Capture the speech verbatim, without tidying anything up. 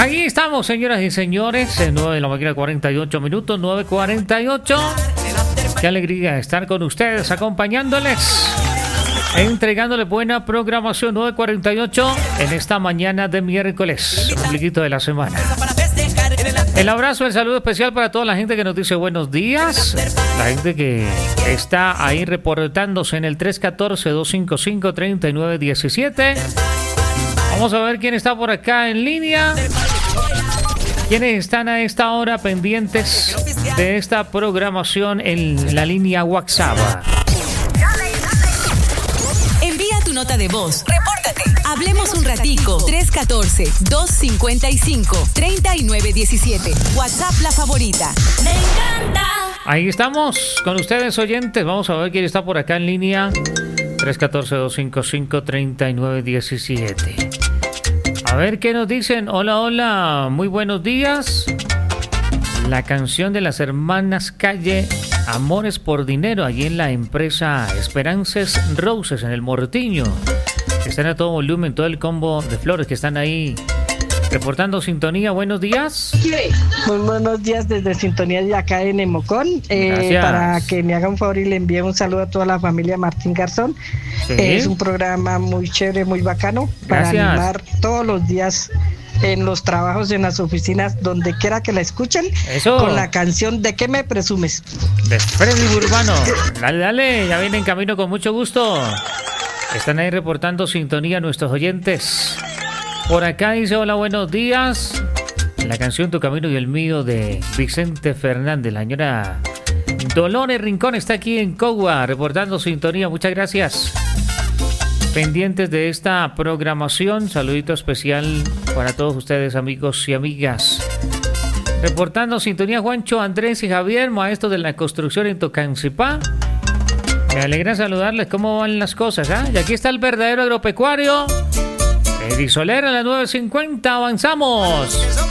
Ahí estamos, señoras y señores, en nueve de la mañana, cuarenta y ocho minutos, nueve cuarenta y ocho. Qué alegría estar con ustedes, acompañándoles, entregándole buena programación. Nueve cuarenta y ocho en esta mañana de miércoles, ombliguito de la semana. El abrazo, el saludo especial para toda la gente que nos dice buenos días, la gente que está ahí reportándose en el tres uno cuatro, dos cinco cinco, tres nueve uno siete. Vamos a ver quién está por acá en línea. ¿Quiénes están a esta hora pendientes de esta programación en la línea WhatsApp? Envía tu nota de voz. Repórtate. Hablemos un ratico. tres uno cuatro, dos cinco cinco, tres nueve uno siete. WhatsApp la favorita. Me encanta. Ahí estamos con ustedes, oyentes. Vamos a ver quién está por acá en línea. tres uno cuatro, dos cinco cinco, tres nueve uno siete. A ver qué nos dicen. Hola, hola, muy buenos días. La canción de las hermanas Calle, Amores por Dinero, allí en la empresa Esperances Roses, en el Mortiño. Están a todo volumen, todo el combo de flores que están ahí reportando sintonía. Buenos días. Muy buenos días desde Sintonía de acá en Emocón. Eh, para que me haga un favor y le envíe un saludo a toda la familia Martín Garzón. Sí. Eh, es un programa muy chévere, muy bacano. Para Gracias. Animar todos los días en los trabajos, en las oficinas, donde quiera que la escuchen. Eso. Con la canción ¿De qué me presumes? De Freddy Urbano. Dale, dale, ya viene en camino con mucho gusto. Están ahí reportando sintonía nuestros oyentes. Por acá dice hola, buenos días. La canción Tu Camino y el Mío de Vicente Fernández. La señora Dolores Rincón está aquí en Cogua reportando sintonía. Muchas gracias. Pendientes de esta programación. Saludito especial para todos ustedes, amigos y amigas. Reportando sintonía Juancho, Andrés y Javier, maestros de la construcción en Tocancipá. Me alegra saludarles. ¿Cómo van las cosas? ¿eh? Y aquí está el verdadero agropecuario Edisolera, la nueve cincuenta. Avanzamos.